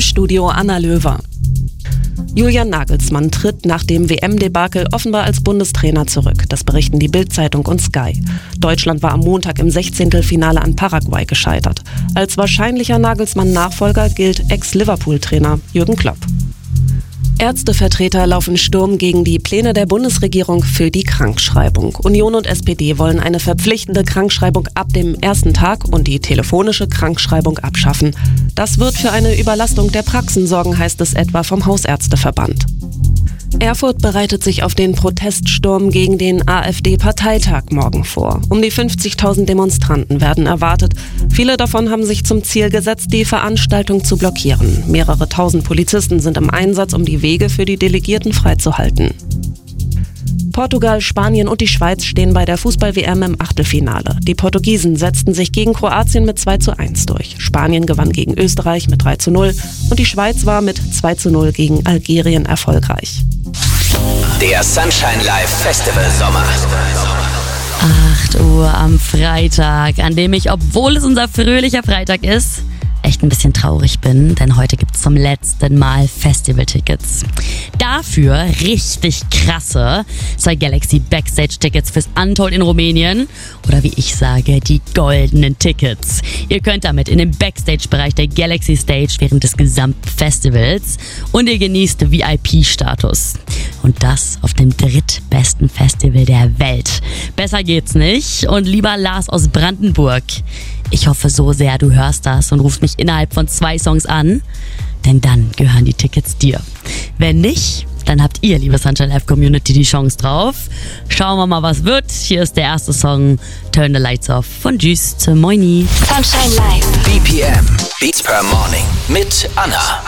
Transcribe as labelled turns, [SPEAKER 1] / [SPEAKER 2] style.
[SPEAKER 1] Studio Anna Löwer. Julian Nagelsmann tritt nach dem WM-Debakel offenbar als Bundestrainer zurück. Das berichten die Bild-Zeitung und Sky. Deutschland war am Montag im 16. an Paraguay gescheitert. Als wahrscheinlicher Nagelsmann-Nachfolger gilt Ex-Liverpool-Trainer Jürgen Klopp. Ärztevertreter laufen Sturm gegen die Pläne der Bundesregierung für die Krankschreibung. Union und SPD wollen eine verpflichtende Krankschreibung ab dem ersten Tag und die telefonische Krankschreibung abschaffen. Das wird für eine Überlastung der Praxen sorgen, heißt es etwa vom Hausärzteverband. Erfurt bereitet sich auf den Proteststurm gegen den AfD-Parteitag morgen vor. Um die 50.000 Demonstranten werden erwartet. Viele davon haben sich zum Ziel gesetzt, die Veranstaltung zu blockieren. Mehrere tausend Polizisten sind im Einsatz, um die Wege für die Delegierten freizuhalten. Portugal, Spanien und die Schweiz stehen bei der Fußball-WM im Achtelfinale. Die Portugiesen setzten sich gegen Kroatien mit 2:1 durch. Spanien gewann gegen Österreich mit 3:0 und die Schweiz war mit 2:0 gegen Algerien erfolgreich.
[SPEAKER 2] Der Sunshine Live Festival Sommer.
[SPEAKER 3] 8 Uhr am Freitag, an dem ich, obwohl es unser fröhlicher Freitag ist, echt ein bisschen traurig bin, denn heute gibt es zum letzten Mal Festivaltickets. Dafür richtig krasse 2 Galaxy Backstage-Tickets fürs Untold in Rumänien oder wie ich sage, die goldenen Tickets. Ihr könnt damit in den Backstage-Bereich der Galaxy Stage während des gesamten Festivals und ihr genießt VIP-Status. Und das auf dem drittbesten Festival der Welt. Besser geht's nicht. Und lieber Lars aus Brandenburg, ich hoffe so sehr, du hörst das und rufst mich innerhalb von 2 Songs an, denn dann gehören die Tickets dir. Wenn nicht, dann habt ihr, liebe Sunshine Live Community, die Chance drauf. Schauen wir mal, was wird. Hier ist der erste Song, Turn the Lights Off von Juice. Moini.
[SPEAKER 4] Sunshine Live.
[SPEAKER 2] BPM, Beats per Morning mit Anna.